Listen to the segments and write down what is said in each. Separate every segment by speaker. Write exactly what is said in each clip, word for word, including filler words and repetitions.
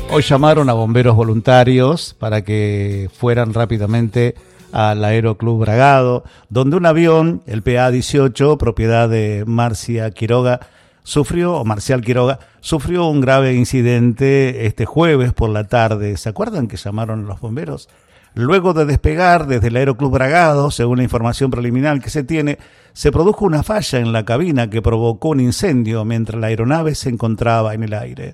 Speaker 1: Hoy llamaron a bomberos voluntarios para que fueran rápidamente al Aeroclub Bragado, donde un avión, el P A dieciocho, propiedad de Marcia Quiroga, sufrió, o Marcial Quiroga, sufrió un grave incidente este jueves por la tarde. ¿Se acuerdan que llamaron a los bomberos? Luego de despegar desde el Aeroclub Bragado, según la información preliminar que se tiene, se produjo una falla en la cabina que provocó un incendio mientras la aeronave se encontraba en el aire.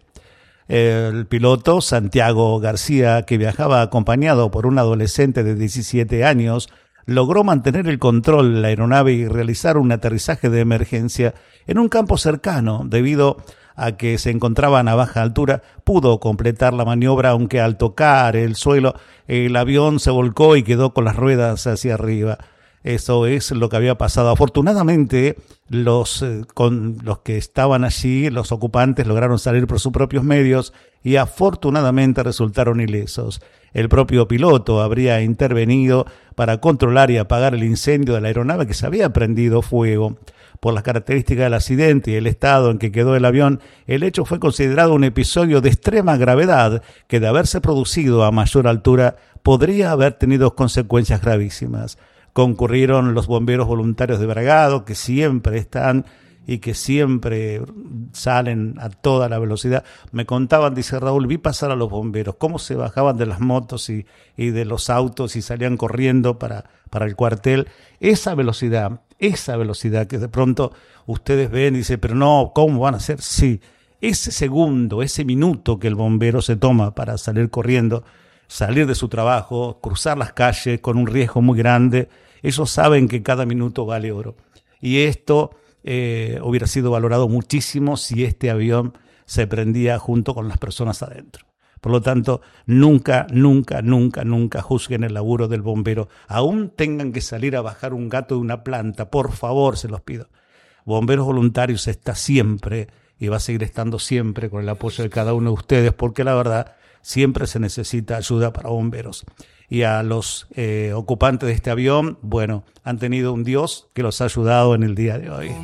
Speaker 1: El piloto, Santiago García, que viajaba acompañado por un adolescente de diecisiete años, logró mantener el control de la aeronave y realizar un aterrizaje de emergencia en un campo cercano. Debido a que se encontraban a baja altura, pudo completar la maniobra, aunque al tocar el suelo, el avión se volcó y quedó con las ruedas hacia arriba. Eso es lo que había pasado. Afortunadamente, los, eh, con los que estaban allí, los ocupantes, lograron salir por sus propios medios y afortunadamente resultaron ilesos. El propio piloto habría intervenido para controlar y apagar el incendio de la aeronave que se había prendido fuego. Por las características del accidente y el estado en que quedó el avión, el hecho fue considerado un episodio de extrema gravedad que, de haberse producido a mayor altura, podría haber tenido consecuencias gravísimas. Concurrieron los bomberos voluntarios de Bragado, que siempre están y que siempre salen a toda la velocidad. Me contaban, dice Raúl, vi pasar a los bomberos, cómo se bajaban de las motos y, y de los autos y salían corriendo para, para el cuartel. Esa velocidad, esa velocidad que de pronto ustedes ven y dicen, pero no, ¿cómo van a hacer? Sí, ese segundo, ese minuto que el bombero se toma para salir corriendo, salir de su trabajo, cruzar las calles con un riesgo muy grande, ellos saben que cada minuto vale oro. Y esto eh, hubiera sido valorado muchísimo si este avión se prendía junto con las personas adentro. Por lo tanto, nunca, nunca, nunca, nunca juzguen el laburo del bombero. Aún tengan que salir a bajar un gato de una planta, por favor, se los pido. Bomberos Voluntarios está siempre y va a seguir estando siempre con el apoyo de cada uno de ustedes, porque la verdad, siempre se necesita ayuda para bomberos. Y a los eh, ocupantes de este avión, bueno, han tenido un Dios que los ha ayudado en el día de hoy.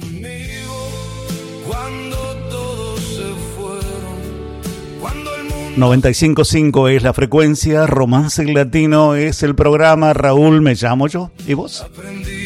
Speaker 1: noventa y cinco punto cinco es la frecuencia, Romance Latino es el programa. Raúl, me llamo yo, ¿y vos? Aprendí.